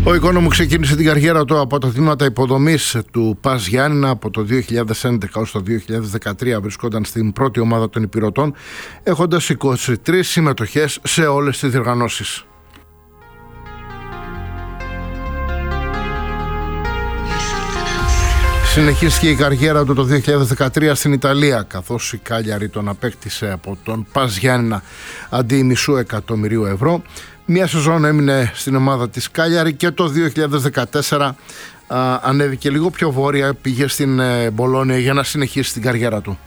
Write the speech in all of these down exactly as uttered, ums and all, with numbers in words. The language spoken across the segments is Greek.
Ο Οικόνομου ξεκίνησε την καριέρα του από τα τμήματα υποδομής του ΠΑΣ Γιάννηνα. Από το δύο χιλιάδες έντεκα ως το δύο χιλιάδες δεκατρία βρισκόταν στην πρώτη ομάδα των υπηρωτών, έχοντας είκοσι τρεις συμμετοχές σε όλες τις διοργανώσεις. Συνεχίστηκε η καριέρα του το δύο χιλιάδες δεκατρία στην Ιταλία, καθώς η Κάλιαρη τον απέκτησε από τον ΠΑΣ Γιάννηνα αντί μισού εκατομμυρίου ευρώ. Μία σεζόν έμεινε στην ομάδα της Κάλιαρη και το δύο χιλιάδες δεκατέσσερα α, ανέβηκε λίγο πιο βόρεια, πήγε στην ε, Μπολόνια για να συνεχίσει την καριέρα του.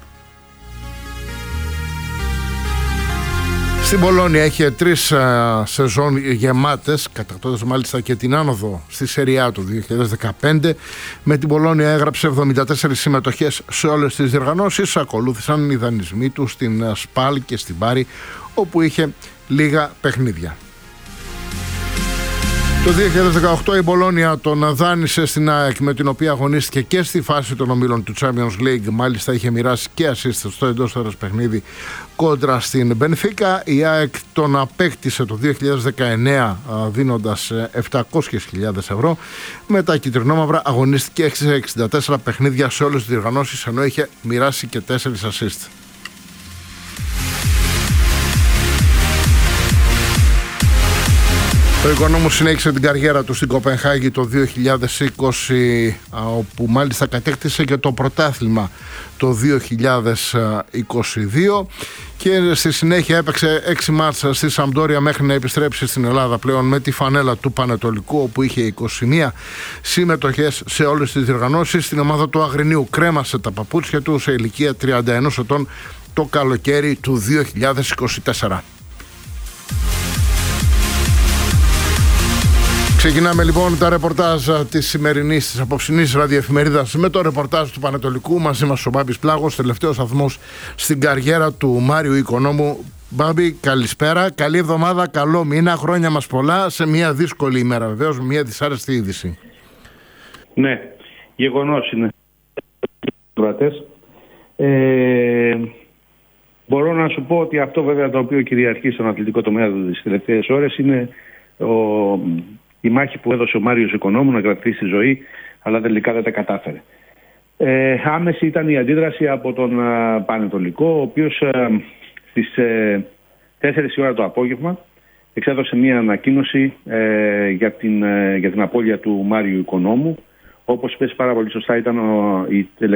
Στην Μπολόνια είχε τρεις α, σεζόν γεμάτες, κατακτώντας μάλιστα και την άνοδο στη Σεριά του δύο χιλιάδες δεκαπέντε. Με την Μπολόνια έγραψε εβδομήντα τέσσερις συμμετοχές σε όλες τις διοργανώσεις. Ακολούθησαν οι δανεισμοί του στην Σπάλ και στην Μπάρι, όπου είχε λίγα παιχνίδια. Το δύο χιλιάδες δεκαοκτώ η Μπολόνια τον δάνεισε στην ΑΕΚ, με την οποία αγωνίστηκε και στη φάση των ομίλων του Champions League. Μάλιστα είχε μοιράσει και assist στο εντός έδρας παιχνίδι κόντρα στην Μπενφίκα. Η ΑΕΚ τον απέκτησε το δύο χιλιάδες δεκαεννέα δίνοντας επτακόσιες χιλιάδες ευρώ. Με τα κυτρινόμαυρα αγωνίστηκε σε εξήντα τέσσερα παιχνίδια σε όλες τις διοργανώσεις, ενώ είχε μοιράσει και τέσσερις assist. Ο Οικονόμου συνέχισε την καριέρα του στην Κοπενχάγη το δύο χιλιάδες είκοσι, όπου μάλιστα κατέκτησε και το πρωτάθλημα το δύο χιλιάδες είκοσι δύο, και στη συνέχεια έπαιξε έξι μάτσα στη Σαμπντόρια μέχρι να επιστρέψει στην Ελλάδα πλέον με τη φανέλα του Πανετολικού, όπου είχε είκοσι μία συμμετοχές σε όλες τις διοργανώσεις. Στην ομάδα του Αγρινίου κρέμασε τα παπούτσια του σε ηλικία τριάντα ενός ετών το καλοκαίρι του δύο χιλιάδες είκοσι τέσσερα. Ξεκινάμε λοιπόν τα ρεπορτάζ της σημερινής, της απόψινής ραδιοεφημερίδας με το ρεπορτάζ του Πανετολικού. Μαζί μας ο Μπάμπης Πλάγος, τελευταίος σταθμός στην καριέρα του Μάριου Οικονόμου. Μπάμπη, καλησπέρα, καλή εβδομάδα, καλό μήνα, χρόνια μας πολλά, σε μια δύσκολη ημέρα βεβαίως, με μια δυσάρεστη είδηση. Ναι, γεγονός είναι. Ε, μπορώ να σου πω ότι αυτό βέβαια το οποίο κυριαρχεί στον αθλητικό τομέα τις τελευταίες ώρες είναι ο... η μάχη που έδωσε ο Μάριος Οικονόμου να κρατήσει τη ζωή, αλλά τελικά δεν τα κατάφερε. Ε, άμεση ήταν η αντίδραση από τον α, Πανετολικό, ο οποίος α, στις ε, τέσσερις η ώρα το απόγευμα εξέδωσε μια ανακοίνωση ε, για, την, ε, για την απώλεια του Μάριου Οικονόμου. Όπως είπες πάρα πολύ σωστά, ήταν ο, η